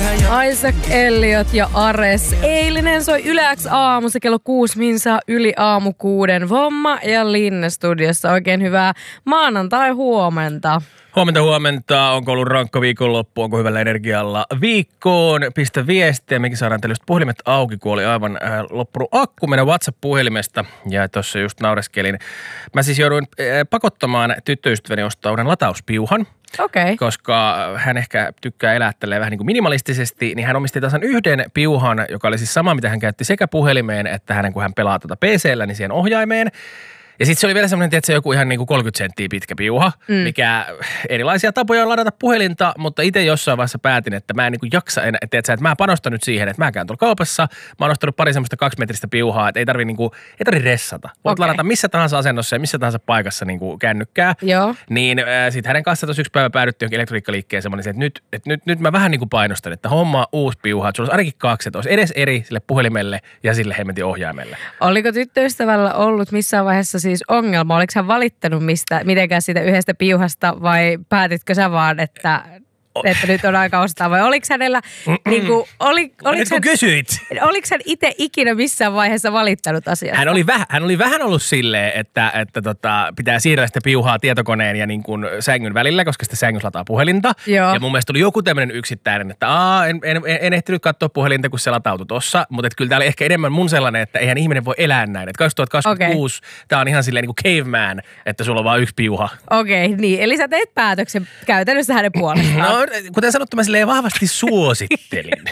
Isaac Elliot ja Ares. Eilinen soi Yle X aamu, se kello 6 minsaa yli aamu 6. Vomma ja Linne studiossa. Oikein hyvää maanantai-huomenta. Huomenta. Onko ollut rankka viikonloppu? Onko hyvällä energialla viikkoon? Pistä viestiä. Mekin saadaan teille just puhelimet auki, kun oli aivan loppunut akku meidän WhatsApp-puhelimesta. Ja tuossa just naureskelin. Mä siis jouduin pakottamaan tyttöystäväni ostaa uuden latauspiuhan. Okay. Koska hän ehkä tykkää elää tälleen vähän niin kuin minimalistisesti, niin hän omisti tasan yhden piuhan, joka oli siis sama, mitä hän käytti sekä puhelimeen, että hänen kun hän pelaa PC:llä, niin siihen ohjaimeen. Ja sitten se oli vielä semmoinen, että se joku ihan niin kuin 30 senttiä pitkä piuha, mikä erilaisia tapoja on ladata puhelinta, mutta itse jossain vaiheessa päätin, että mä en niin kuin jaksa enää, että mä panostan nyt siihen, että mä käyn tuolla kaupassa, mä oon ostanut pari semmoista 2-metristä piuhaa, että ei tarvi ressata. Voit ladata missä tahansa asennossa ja missä tahansa paikassa niin kuin kännykkää. Joo. Niin sitten hänen kanssa tuossa yksi päivä päädyttiin jonkin elektroniikkaliikkeeseen, mä olin että nyt mä vähän niin kuin painostan, että hommaa uusi piuha, että sulla olisi ainakin 2, että olisi edes eri sille puhelimelle ja sille hemmetin ohjaimelle. Oliko tyttöystävällä ollut missään vaiheessa siis ongelma? Oliko hän valittanut mitenkään siitä yhdestä piuhasta vai päätitkö sä vaan, että nyt on aika ostaa? Vai oliko hänellä, niin kuin, oliko hän itse ikinä missään vaiheessa valittanut asiasta? Hän oli vähän ollut silleen, että pitää siirrellä sitä piuhaa tietokoneen ja niin kuin sängyn välillä, koska sitä sängyssä lataa puhelinta. Joo. Ja mun mielestä oli joku tämmöinen yksittäinen, että en ehtinyt katsoa puhelinta, kun se latautui tossa. Mutta kyllä tää oli ehkä enemmän mun sellainen, että eihän ihminen voi elää näin. Että 2026 tää on ihan silleen niin kuin caveman, että sulla on vaan yksi piuha. Okei, niin. Eli sä teet päätöksen käytännössä hänen puolestaan. No, kuten sanottu, mä silleen vahvasti suosittelin.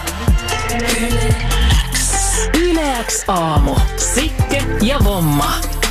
Yle X aamu. Sikke ja Vomma.